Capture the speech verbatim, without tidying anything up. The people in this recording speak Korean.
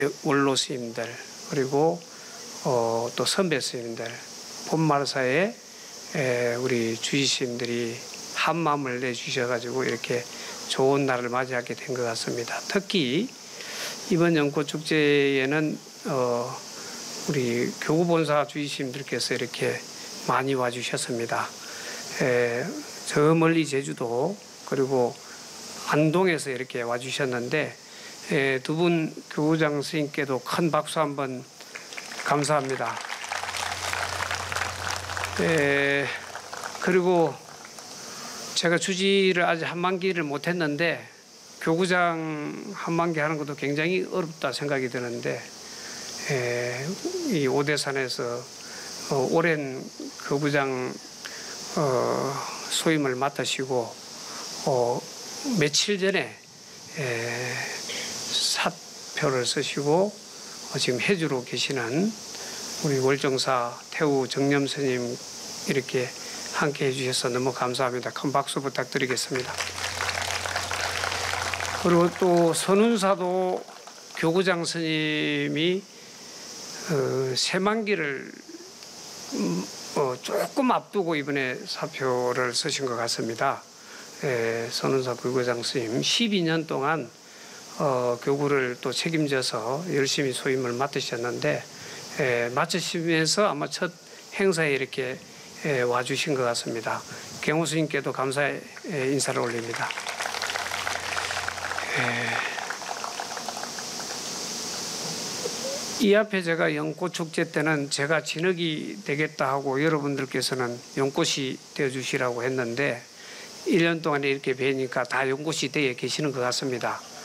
원로 스님들 그리고 어, 또 선배 스님들 본마르사에 에, 우리 주지 스님들이 한 마음을 내주셔가지고 이렇게 좋은 날을 맞이하게 된 것 같습니다. 특히 이번 연꽃축제에는 어, 우리 교구본사 주지 스님들께서 이렇게 많이 와주셨습니다. 에, 저 멀리 제주도 그리고 안동에서 이렇게 와주셨는데 두 분 교구장 스님께도 큰 박수 한번 감사합니다. 에, 그리고 제가 주지를 아직 한만기를 못했는데 교구장 한만기 하는 것도 굉장히 어렵다 생각이 드는데 에, 이 오대산에서 어, 오랜 교구장 어, 소임을 맡으시고 어, 며칠 전에 에, 사표를 쓰시고 어, 지금 해주로 계시는 우리 월정사 태우 정념 스님 이렇게 함께 해주셔서 너무 감사합니다. 큰 박수 부탁드리겠습니다. 그리고 또 선운사도 교구장 스님이 어, 새만기를 음, 어, 조금 앞두고 이번에 사표를 쓰신 것 같습니다. 에, 선운사 교구장 스님 십이 년 동안 어, 교구를 또 책임져서 열심히 소임을 맡으셨는데 에, 맡으시면서 아마 첫 행사에 이렇게 에, 와주신 것 같습니다. 경호 스님께도 감사의 인사를 올립니다. 에, 이 앞에 제가 연꽃축제 때는 제가 진흙이 되겠다 하고 여러분들께서는 연꽃이 되어주시라고 했는데 일 년 동안 이렇게 뵈니까 다 연꽃이 되어 계시는 것 같습니다.